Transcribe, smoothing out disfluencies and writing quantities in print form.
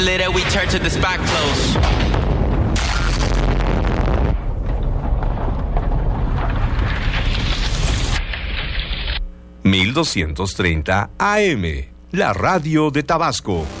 Later we turn to the spot close. 1230 AM, la radio de Tabasco.